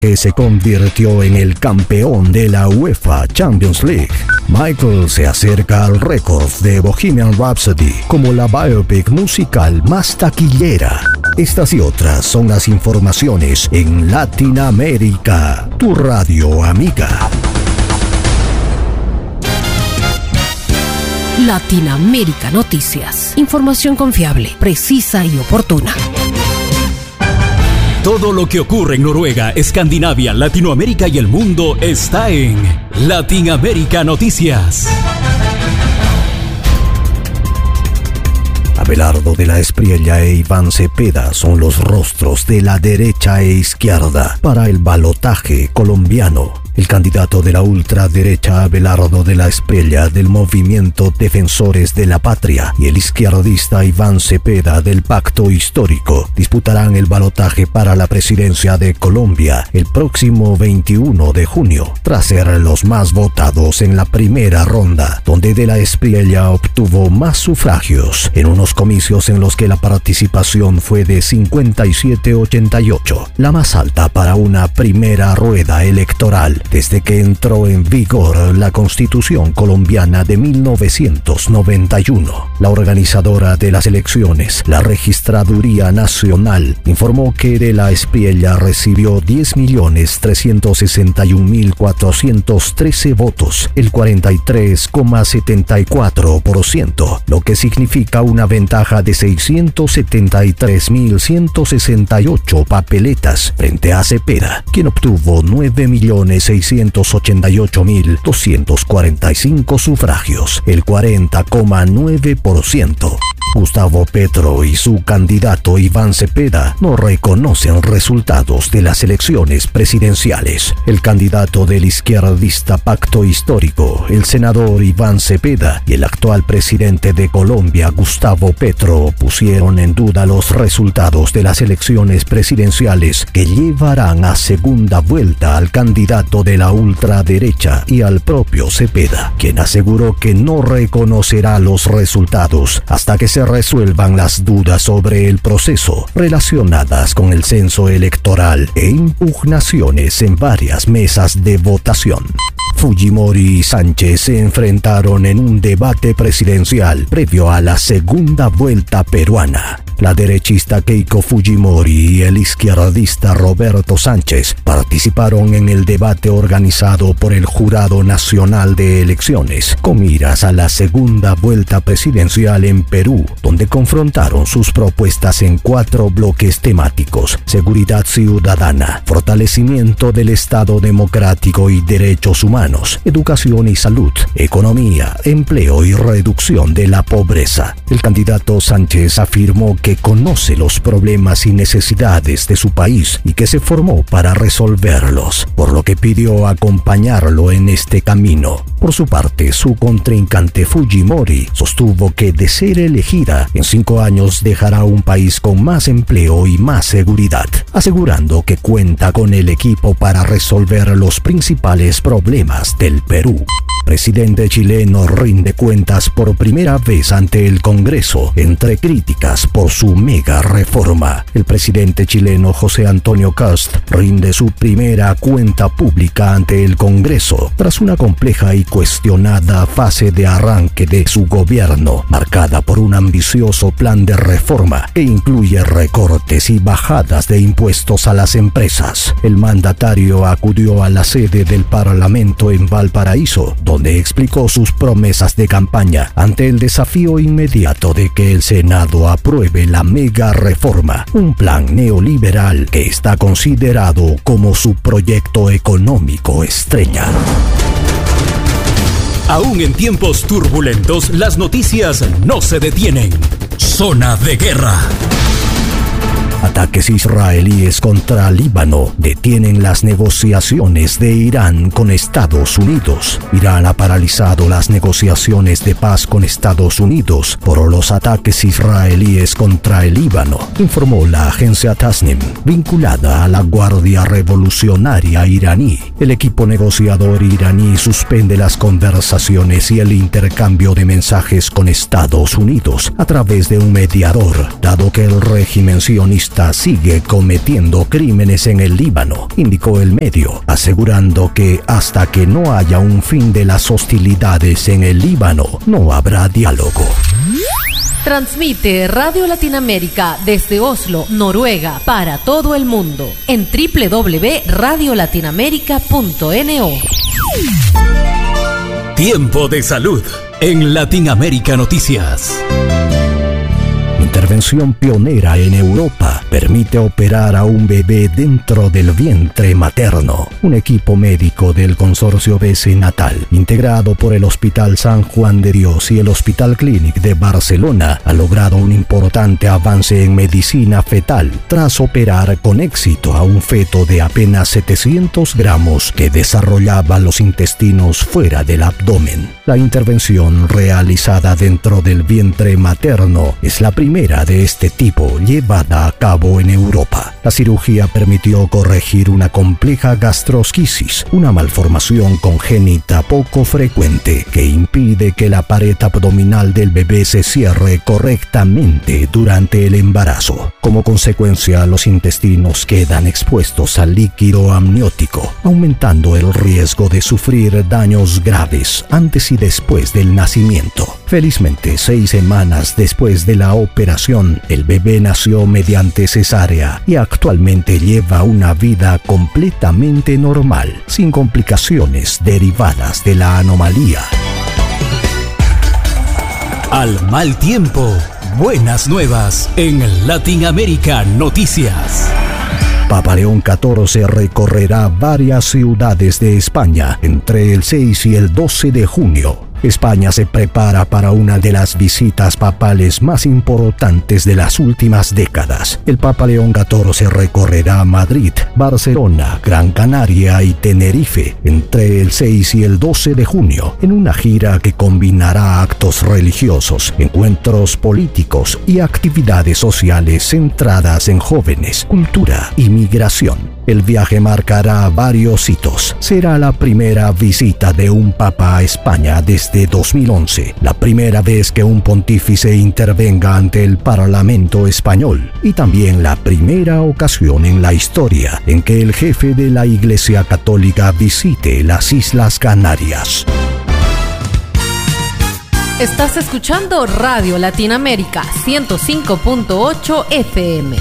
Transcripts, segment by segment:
que se convirtió en el campeón de la UEFA Champions League. Michael se acerca al récord de Bohemian Rhapsody como la biopic musical más taquillera. Estas y otras son las informaciones en Latinoamérica, tu radio amiga. Latinoamérica Noticias. Información confiable, precisa y oportuna. Todo lo que ocurre en Noruega, Escandinavia, Latinoamérica y el mundo está en Latinoamérica Noticias. Abelardo de la Espriella e Iván Cepeda son los rostros de la derecha e izquierda para el balotaje colombiano. El candidato de la ultraderecha Abelardo de la Espriella del movimiento Defensores de la Patria y el izquierdista Iván Cepeda del Pacto Histórico disputarán el balotaje para la presidencia de Colombia el próximo 21 de junio, tras ser los más votados en la primera ronda, donde de la Espriella obtuvo más sufragios en unos comicios en los que la participación fue de 57-88, la más alta para una primera rueda electoral desde que entró en vigor la Constitución colombiana de 1991. La organizadora de las elecciones, la Registraduría Nacional, informó que de la Espriella recibió 10.361.413 votos, el 43,74%, lo que significa una ventaja de 673.168 papeletas frente a Cepeda, quien obtuvo 9.688.245 sufragios, el 40,9%. Gustavo Petro y su candidato Iván Cepeda no reconocen resultados de las elecciones presidenciales. El candidato del izquierdista Pacto Histórico, el senador Iván Cepeda, y el actual presidente de Colombia, Gustavo Petro, pusieron en duda los resultados de las elecciones presidenciales que llevarán a segunda vuelta al candidato de la ultraderecha y al propio Cepeda, quien aseguró que no reconocerá los resultados hasta que se resuelvan las dudas sobre el proceso relacionadas con el censo electoral e impugnaciones en varias mesas de votación. Fujimori y Sánchez se enfrentaron en un debate presidencial previo a la segunda vuelta peruana. La derechista Keiko Fujimori y el izquierdista Roberto Sánchez participaron en el debate organizado por el Jurado Nacional de Elecciones con miras a la segunda vuelta presidencial en Perú, donde confrontaron sus propuestas en 4 bloques temáticos: seguridad ciudadana, fortalecimiento del Estado democrático y derechos humanos, educación y salud, economía, empleo y reducción de la pobreza. El candidato Sánchez afirmó que conoce los problemas y necesidades de su país y que se formó para resolverlos, por lo que pidió acompañarlo en este camino. Por su parte, su contrincante Fujimori sostuvo que de ser elegida, en 5 años dejará un país con más empleo y más seguridad, asegurando que cuenta con el equipo para resolver los principales problemas del Perú. Presidente chileno rinde cuentas por primera vez ante el Congreso, entre críticas por su mega reforma. El presidente chileno José Antonio Kast rinde su primera cuenta pública ante el Congreso tras una compleja y cuestionada fase de arranque de su gobierno, marcada por un ambicioso plan de reforma que incluye recortes y bajadas de impuestos a las empresas. El mandatario acudió a la sede del Parlamento en Valparaíso, donde explicó sus promesas de campaña ante el desafío inmediato de que el Senado apruebe la mega reforma, un plan neoliberal que está considerado como su proyecto económico estrella. Aún en tiempos turbulentos, las noticias no se detienen. Zona de guerra. Ataques israelíes contra Líbano detienen las negociaciones de Irán con Estados Unidos. Irán ha paralizado las negociaciones de paz con Estados Unidos por los ataques israelíes contra el Líbano, informó la agencia Tasnim, vinculada a la Guardia Revolucionaria iraní. El equipo negociador iraní suspende las conversaciones y el intercambio de mensajes con Estados Unidos a través de un mediador, dado que el régimen sionista yihadista sigue cometiendo crímenes en el Líbano, indicó el medio, asegurando que hasta que no haya un fin de las hostilidades en el Líbano, no habrá diálogo. Transmite Radio Latinoamérica desde Oslo, Noruega, para todo el mundo en www.radiolatinoamerica.no. Tiempo de salud en Latinoamérica Noticias. Intervención pionera en Europa permite operar a un bebé dentro del vientre materno. Un equipo médico del consorcio BC Natal, integrado por el Hospital San Juan de Dios y el Hospital Clínic de Barcelona, ha logrado un importante avance en medicina fetal tras operar con éxito a un feto de apenas 700 gramos que desarrollaba los intestinos fuera del abdomen. La intervención realizada dentro del vientre materno es la primera de este tipo llevada a cabo en Europa. La cirugía permitió corregir una compleja gastrosquisis, una malformación congénita poco frecuente que impide que la pared abdominal del bebé se cierre correctamente durante el embarazo. Como consecuencia, los intestinos quedan expuestos al líquido amniótico, aumentando el riesgo de sufrir daños graves antes y después del nacimiento. Felizmente, 6 semanas después de la operación, el bebé nació mediante cesárea y actualmente lleva una vida completamente normal, sin complicaciones derivadas de la anomalía. Al mal tiempo, buenas nuevas en Latinoamérica Noticias. Papa León XIV recorrerá varias ciudades de España entre el 6 y el 12 de junio. España se prepara para una de las visitas papales más importantes de las últimas décadas. El Papa León XIV recorrerá Madrid, Barcelona, Gran Canaria y Tenerife entre el 6 y el 12 de junio en una gira que combinará actos religiosos, encuentros políticos y actividades sociales centradas en jóvenes, cultura y migración. El viaje marcará varios hitos. Será la primera visita de un papa a España desde 2011, la primera vez que un pontífice intervenga ante el Parlamento español y también la primera ocasión en la historia en que el jefe de la Iglesia Católica visite las Islas Canarias. Estás escuchando Radio Latinoamérica 105.8 FM.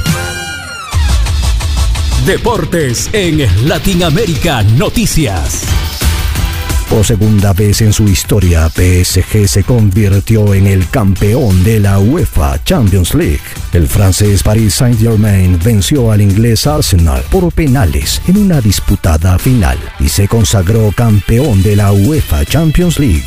Deportes en Latinoamérica Noticias. Por segunda vez en su historia, PSG se convirtió en el campeón de la UEFA Champions League. El francés Paris Saint-Germain venció al inglés Arsenal por penales en una disputada final y se consagró campeón de la UEFA Champions League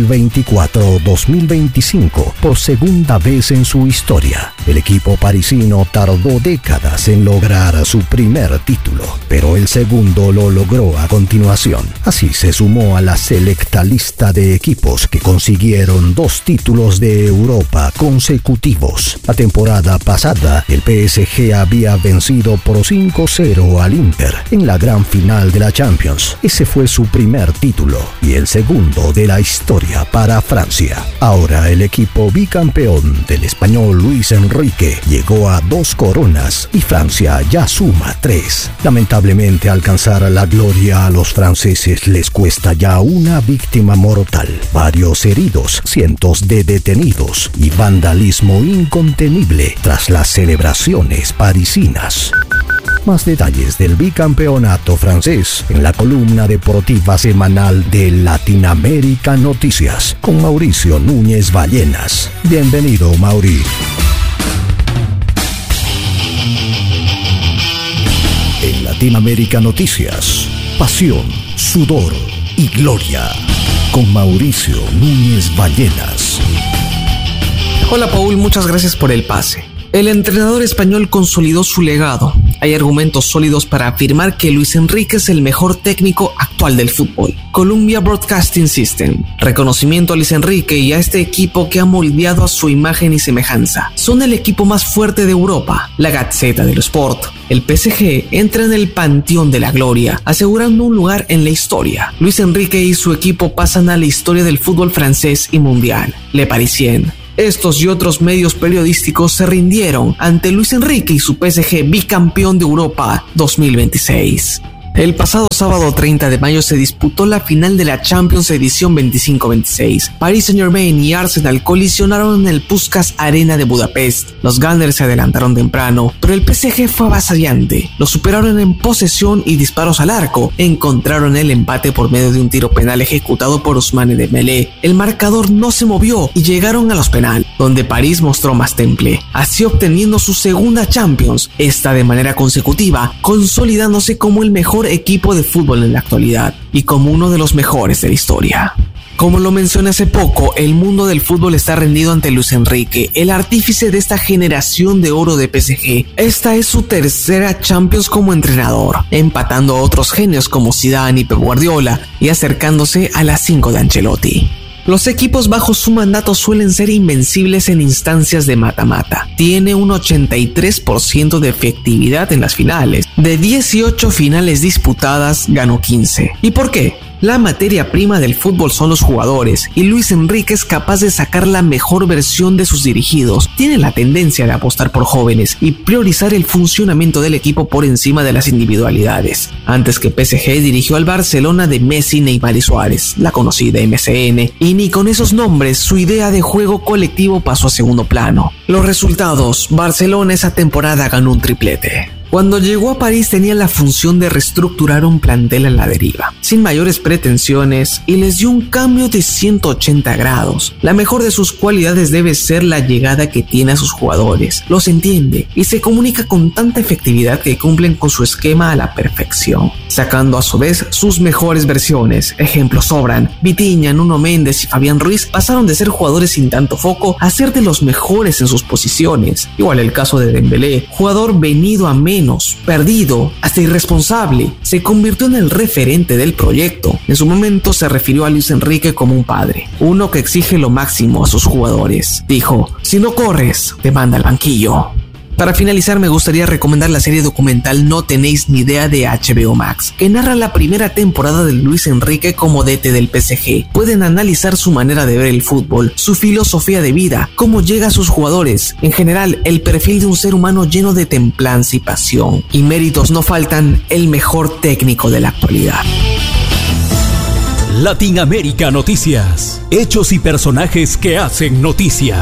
2024-2025 por segunda vez en su historia. El equipo parisino tardó décadas en lograr su primer título, pero el segundo lo logró a continuación. Así se sumó a la selecta lista de equipos que consiguieron 2 títulos de Europa consecutivos. La temporada pasada, el PSG había vencido por 5-0 al Inter en la gran final de la Champions. Ese fue su primer título y el segundo de la historia para Francia. Ahora el equipo bicampeón del español Luis Enrique llegó a 2 coronas y Francia ya suma 3. Lamentablemente, alcanzar la gloria a los franceses les cuesta ya una víctima mortal, varios heridos, cientos de detenidos y vandalismo incontenible tras las celebraciones parisinas. Más detalles del bicampeonato francés en la columna deportiva semanal de Latinoamérica Noticias con Mauricio Núñez Ballenas. Bienvenido, Mauri. En Latinoamérica Noticias, pasión, sudor y gloria, con Mauricio Núñez Ballenas. Hola Paul, muchas gracias por el pase. El entrenador español consolidó su legado. Hay argumentos sólidos para afirmar que Luis Enrique es el mejor técnico actual del fútbol. Columbia Broadcasting System. Reconocimiento a Luis Enrique y a este equipo que ha moldeado a su imagen y semejanza. Son el equipo más fuerte de Europa. La Gazzetta dello Sport. El PSG entra en el panteón de la gloria, asegurando un lugar en la historia. Luis Enrique y su equipo pasan a la historia del fútbol francés y mundial. Le Parisien. Estos y otros medios periodísticos se rindieron ante Luis Enrique y su PSG bicampeón de Europa 2026. El pasado sábado 30 de mayo se disputó la final de la Champions edición 25-26. Paris Saint-Germain y Arsenal colisionaron en el Puskás Arena de Budapest. Los Gunners se adelantaron temprano, pero el PSG fue avasallante. Los superaron en posesión y disparos al arco. Encontraron el empate por medio de un tiro penal ejecutado por Ousmane Dembélé. El marcador no se movió y llegaron a los penales, donde París mostró más temple, así obteniendo su segunda Champions, esta de manera consecutiva, consolidándose como el mejor equipo de fútbol en la actualidad y como uno de los mejores de la historia. Como lo mencioné hace poco, el mundo del fútbol está rendido ante Luis Enrique, el artífice de esta generación de oro de PSG. Esta es su tercera Champions como entrenador, empatando a otros genios como Zidane y Pep Guardiola y acercándose a las 5 de Ancelotti. Los equipos bajo su mandato suelen ser invencibles en instancias de mata-mata. Tiene un 83% de efectividad en las finales. De 18 finales disputadas, ganó 15. ¿Y por qué? La materia prima del fútbol son los jugadores, y Luis Enrique es capaz de sacar la mejor versión de sus dirigidos. Tiene la tendencia de apostar por jóvenes y priorizar el funcionamiento del equipo por encima de las individualidades. Antes que PSG dirigió al Barcelona de Messi, Neymar y Suárez, la conocida MSN, y ni con esos nombres su idea de juego colectivo pasó a segundo plano. Los resultados: Barcelona esa temporada ganó un triplete. Cuando llegó a París tenía la función de reestructurar un plantel a la deriva, sin mayores pretensiones, y les dio un cambio de 180 grados. La mejor de sus cualidades debe ser la llegada que tiene a sus jugadores. Los entiende y se comunica con tanta efectividad que cumplen con su esquema a la perfección, sacando a su vez sus mejores versiones. Ejemplos sobran. Vitinha, Nuno Méndez y Fabián Ruiz pasaron de ser jugadores sin tanto foco a ser de los mejores en sus posiciones. Igual el caso de Dembélé, jugador venido a perdido, hasta irresponsable, se convirtió en el referente del proyecto. En su momento se refirió a Luis Enrique como un padre, uno que exige lo máximo a sus jugadores. Dijo: si no corres, te manda al banquillo. Para finalizar, me gustaría recomendar la serie documental No tenéis ni idea de HBO Max, que narra la primera temporada de Luis Enrique como DT del PSG. Pueden analizar su manera de ver el fútbol, su filosofía de vida, cómo llega a sus jugadores, en general el perfil de un ser humano lleno de templanza y pasión. Y méritos no faltan, el mejor técnico de la actualidad. Latinoamérica Noticias. Hechos y personajes que hacen noticia.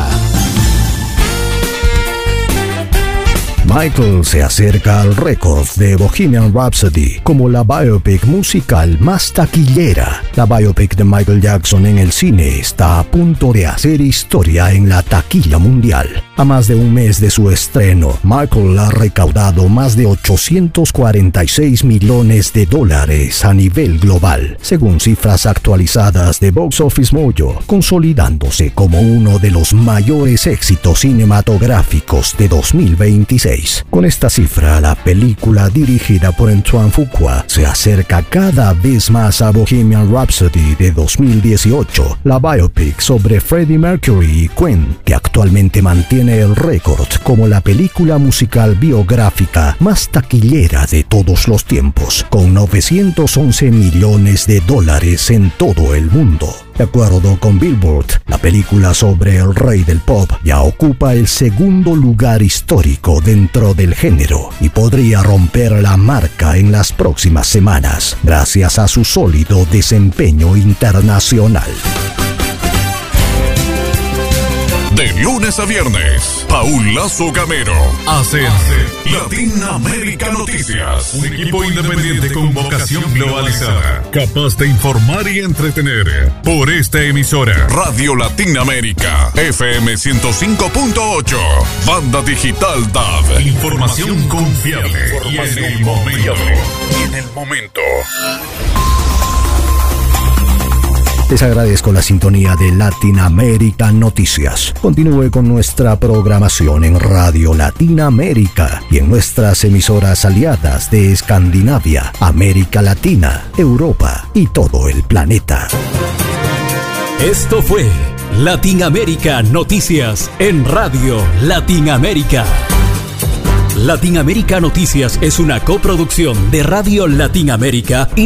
Michael se acerca al récord de Bohemian Rhapsody como la biopic musical más taquillera. La biopic de Michael Jackson en el cine está a punto de hacer historia en la taquilla mundial. A más de un mes de su estreno, Michael ha recaudado más de $846 millones a nivel global, según cifras actualizadas de Box Office Mojo, consolidándose como uno de los mayores éxitos cinematográficos de 2026. Con esta cifra, la película dirigida por Antoine Fuqua se acerca cada vez más a Bohemian Rhapsody de 2018, la biopic sobre Freddie Mercury y Queen, que actualmente mantiene el récord como la película musical biográfica más taquillera de todos los tiempos, con $911 millones en todo el mundo. De acuerdo con Billboard, la película sobre el rey del pop ya ocupa el segundo lugar histórico dentro del género y podría romper la marca en las próximas semanas, gracias a su sólido desempeño internacional. De lunes a viernes, Paul Lazo Gamero hace Latinoamérica Noticias. Un equipo independiente con vocación globalizada, capaz de informar y entretener. Por esta emisora, Radio Latinoamérica, FM 105.8, Banda Digital DAB. Información confiable y en el momento. Les agradezco la sintonía de Latinoamérica Noticias. Continúe con nuestra programación en Radio Latinoamérica y en nuestras emisoras aliadas de Escandinavia, América Latina, Europa y todo el planeta. Esto fue Latinoamérica Noticias en Radio Latinoamérica. Latinoamérica Noticias es una coproducción de Radio Latinoamérica y